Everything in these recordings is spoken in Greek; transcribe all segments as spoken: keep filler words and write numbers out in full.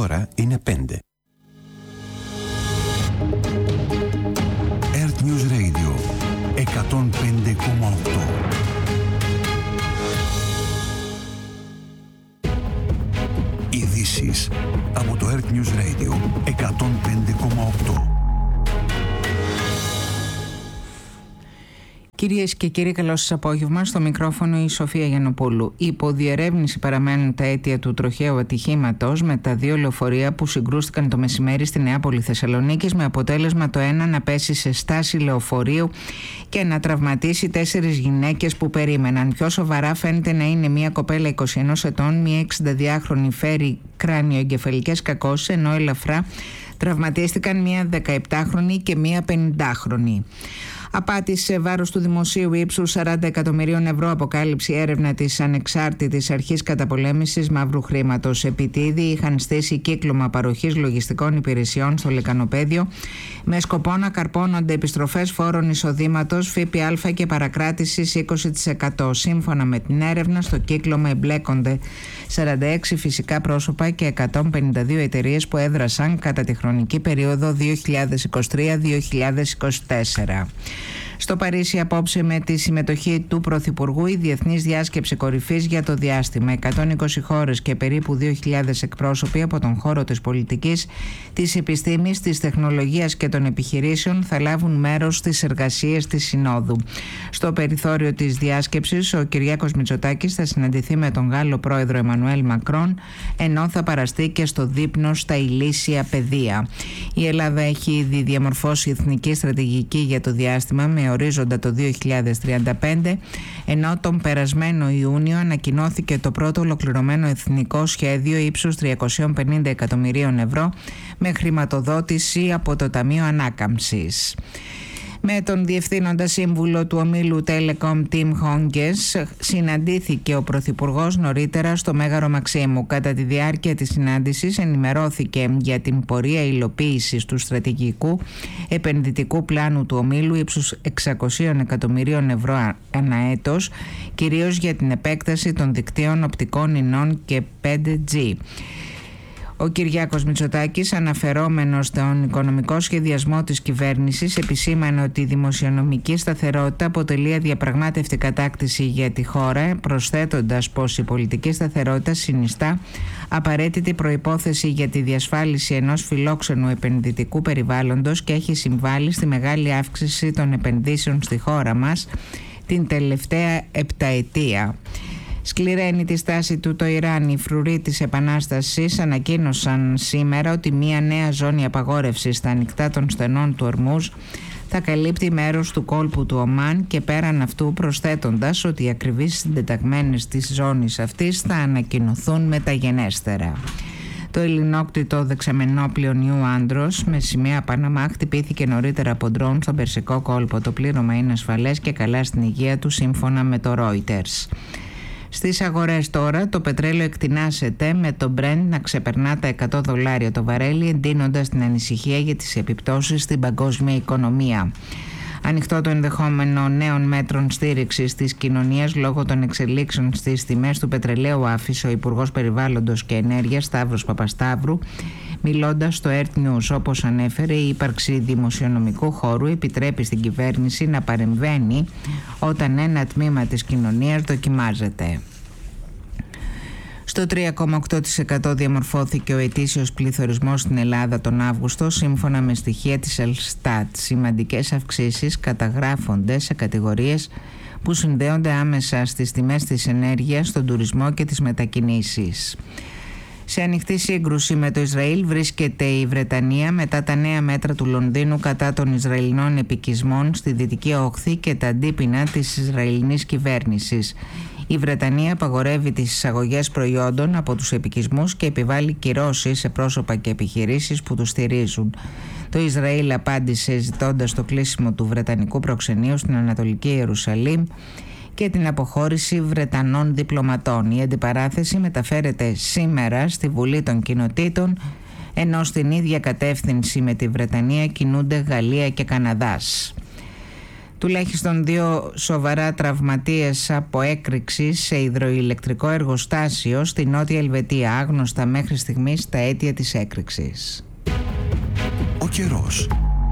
ώρα είναι πέντε. Earth News Radio εκατόν πέντε κόμμα οκτώ. Ειδήσεις από το Earth News Radio εκατόν πέντε κόμμα οκτώ. Κυρίες και κύριοι, καλώς σας απόγευμα. Στο μικρόφωνο η Σοφία Γιαννοπούλου. Υπό διερεύνηση παραμένουν τα αίτια του τροχαίου ατυχήματος με τα δύο λεωφορεία που συγκρούστηκαν το μεσημέρι στη Νεάπολη Θεσσαλονίκης, με αποτέλεσμα το ένα να πέσει σε στάση λεωφορείου και να τραυματίσει τέσσερις γυναίκες που περίμεναν. Πιο σοβαρά φαίνεται να είναι μια κοπέλα είκοσι ενός ετών, μια εξηνταδυάχρονη φέρει κράνιο-εγκεφαλικές κακώσεις, ενώ ελαφρά τραυματίστηκαν μια δεκαεπτάχρονη και μια πενηντάχρονη. Απάτη σε βάρος του δημοσίου ύψους σαράντα εκατομμυρίων ευρώ, αποκάλυψη έρευνα της ανεξάρτητης αρχής καταπολέμησης μαύρου χρήματος. Επιτίδη είχαν στήσει κύκλωμα παροχής λογιστικών υπηρεσιών στο λεκανοπέδιο με σκοπό να καρπώνονται επιστροφές φόρων εισοδήματος, ΦΠΑ και παρακράτησης είκοσι τοις εκατό. Σύμφωνα με την έρευνα, στο κύκλωμα εμπλέκονται σαράντα έξι φυσικά πρόσωπα και εκατόν πενήντα δύο εταιρείες που έδρασαν κατά τη χρονική περίοδο δύο χιλιάδες είκοσι τρία με δύο χιλιάδες είκοσι τέσσερα. Στο Παρίσι απόψε με τη συμμετοχή του Πρωθυπουργού η Διεθνής Διάσκεψη Κορυφής για το διάστημα. εκατόν είκοσι χώρες και περίπου δύο χιλιάδες εκπρόσωποι από τον χώρο της πολιτικής, της επιστήμης, της τεχνολογίας και των επιχειρήσεων θα λάβουν μέρος στις εργασίες της Συνόδου. Στο περιθώριο της διάσκεψης ο Κυριάκος Μητσοτάκης θα συναντηθεί με τον Γάλλο πρόεδρο Εμμανουέλ Μακρόν, ενώ θα παραστεί και στο δείπνο στα ηλίσια πεδία. Η Ελλάδα έχει ήδη διαμορφώσει εθνική στρατηγική για το διάστημα με ορίζοντα το δύο χιλιάδες τριάντα πέντε, ενώ τον περασμένο Ιούνιο ανακοινώθηκε το πρώτο ολοκληρωμένο εθνικό σχέδιο ύψους τριακόσια πενήντα εκατομμυρίων ευρώ με χρηματοδότηση από το Ταμείο Ανάκαμψης. Με τον διευθύνοντα σύμβουλο του ομίλου Telecom Tim Honges συναντήθηκε ο Πρωθυπουργός νωρίτερα στο Μέγαρο Μαξίμου. Κατά τη διάρκεια της συνάντησης ενημερώθηκε για την πορεία υλοποίησης του στρατηγικού επενδυτικού πλάνου του ομίλου ύψους εξακόσια εκατομμυρίων ευρώ ανά έτος, κυρίως για την επέκταση των δικτύων οπτικών ινών και πέντε τζι. Ο Κυριάκος Μητσοτάκης, αναφερόμενος στον οικονομικό σχεδιασμό της κυβέρνησης, επισήμανε ότι η δημοσιονομική σταθερότητα αποτελεί αδιαπραγμάτευτη κατάκτηση για τη χώρα, προσθέτοντας πως η πολιτική σταθερότητα συνιστά απαραίτητη προϋπόθεση για τη διασφάλιση ενός φιλόξενου επενδυτικού περιβάλλοντος και έχει συμβάλει στη μεγάλη αύξηση των επενδύσεων στη χώρα μας την τελευταία επταετία. Σκληραίνει τη στάση του το Ιράν. Οι φρουροί της Επανάστασης ανακοίνωσαν σήμερα ότι μια νέα ζώνη απαγόρευσης στα ανοιχτά των στενών του Ορμούζ θα καλύπτει μέρος του κόλπου του Ομάν και πέραν αυτού προσθέτοντας ότι οι ακριβείς συντεταγμένες της ζώνης αυτής θα ανακοινωθούν μεταγενέστερα. Το ελληνόκτητο δεξαμενόπλιο Νιου Άντρος με σημαία Παναμά χτυπήθηκε νωρίτερα από ντρόουν στον Περσικό κόλπο. Το πλήρωμα είναι ασφαλές και καλά στην υγεία του, σύμφωνα με το Reuters. Στις αγορές τώρα το πετρέλαιο εκτινάσεται με το Brent να ξεπερνά τα εκατό δολάρια το βαρέλι, εντείνοντας την ανησυχία για τις επιπτώσεις στην παγκόσμια οικονομία. Ανοιχτό το ενδεχόμενο νέων μέτρων στήριξης της κοινωνίας λόγω των εξελίξεων στις τιμές του πετρελαίου, άφησε ο Υπουργός Περιβάλλοντος και Ενέργειας Σταύρος Παπασταύρου, μιλώντας στο Earth News. Όπως ανέφερε, η ύπαρξη δημοσιονομικού χώρου επιτρέπει στην κυβέρνηση να παρεμβαίνει όταν ένα τμήμα της κοινωνίας δοκιμάζεται. Στο τρία κόμμα οκτώ τοις εκατό διαμορφώθηκε ο ετήσιος πληθωρισμός στην Ελλάδα τον Αύγουστο, σύμφωνα με στοιχεία της Ελστάτ. Σημαντικές αυξήσεις καταγράφονται σε κατηγορίες που συνδέονται άμεσα στις τιμές της ενέργειας, στον τουρισμό και τις μετακινήσεις. Σε ανοιχτή σύγκρουση με το Ισραήλ βρίσκεται η Βρετανία μετά τα νέα μέτρα του Λονδίνου κατά των Ισραηλινών επικισμών στη Δυτική Όχθη και τα αντίπεινα της Ισραηλινής κυβέρνησης. Η Βρετανία απαγορεύει τις εισαγωγές προϊόντων από τους επικισμούς και επιβάλλει κυρώσεις σε πρόσωπα και επιχειρήσεις που τους στηρίζουν. Το Ισραήλ απάντησε ζητώντας το κλείσιμο του βρετανικού προξενείου στην Ανατολική Ιερουσαλήμ και την αποχώρηση Βρετανών διπλωματών. Η αντιπαράθεση μεταφέρεται σήμερα στη Βουλή των Κοινοτήτων, ενώ στην ίδια κατεύθυνση με τη Βρετανία κινούνται Γαλλία και Καναδάς. Τουλάχιστον δύο σοβαρά τραυματίες από έκρηξη σε υδροηλεκτρικό εργοστάσιο στη Νότια Ελβετία. Άγνωστα μέχρι στιγμής τα αίτια της έκρηξης. Ο καιρός.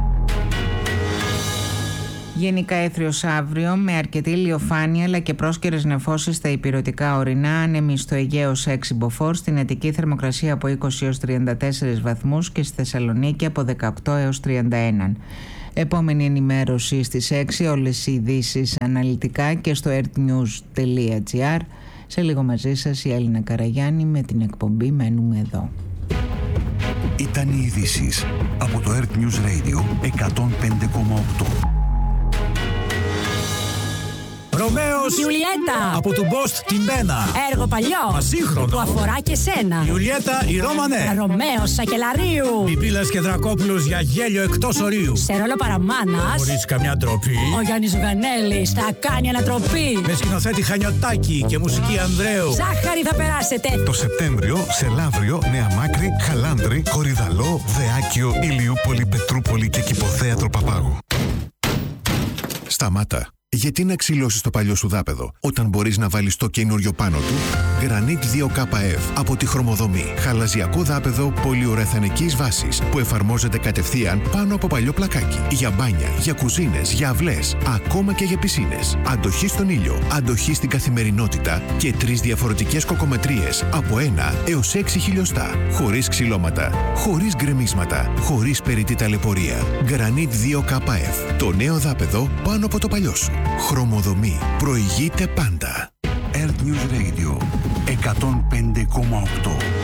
Γενικά έθριος αύριο με αρκετή ηλιοφάνεια αλλά και πρόσκαιρες νεφώσεις στα ηπειρωτικά ορεινά, άνεμοι στο Αιγαίο έξι μποφόρ, στην Αττική θερμοκρασία από είκοσι έως τριάντα τέσσερις βαθμούς και στη Θεσσαλονίκη από δεκαοκτώ έως τριάντα ένα. Επόμενη ενημέρωση στις έξι, όλες οι ειδήσεις αναλυτικά και στο earthnews τελεία gr. Σε λίγο μαζί σας η Έλληνα Καραγιάννη με την εκπομπή «Μένουμε εδώ». Ήταν οι ειδήσεις από το Earth News Radio εκατόν πέντε κόμμα οκτώ. Ρωμαίος Ιουλιέτα από του Μπόστ την Μπένα. Έργο παλιό Ασύγχρονο που αφορά και σένα. Ιουλιέτα η Ρώμανε. Ρωμαίος Σακελαρίου. Πιπίλας και Δρακόπουλος για γέλιο εκτός ορίου. Σε ρόλο παραμάνας Χωρίς καμιά τροπή. ο Γιάννης Ζουγανέλης θα κάνει ανατροπή. Με σκηνοθέτη Χανιωτάκη και μουσική Ανδρέου. Ζάχαρη θα περάσετε. Το Σεπτέμβριο σε Λαύριο, Νέα Μάκρη, Χαλάνδρη, Κορυδαλό, Δεάκιο, Ηλιούπολη, Πετρούπολη και Κηποθέατρο Παπάγου. Σταμάτα. Γιατί να ξυλώσεις το παλιό σου δάπεδο όταν μπορείς να βάλεις το καινούριο πάνω του? Granit δύο K F από τη Χρωμοδομή. Χαλαζιακό δάπεδο πολυουρεθανικής βάσης που εφαρμόζεται κατευθείαν πάνω από παλιό πλακάκι. Για μπάνια, για κουζίνες, για αυλές, ακόμα και για πισίνες. Αντοχή στον ήλιο, αντοχή στην καθημερινότητα και τρεις διαφορετικές κοκομετρίες από ένα έως έξι χιλιοστά. Χωρίς ξυλώματα, χωρίς γκρεμίσματα, χωρίς περιττή ταλαιπωρία. Granit δύο K F. Το νέο δάπεδο πάνω από το παλιό σου. Χρωμοδομή. Προηγείται πάντα. Earth News Radio εκατόν πέντε κόμμα οκτώ.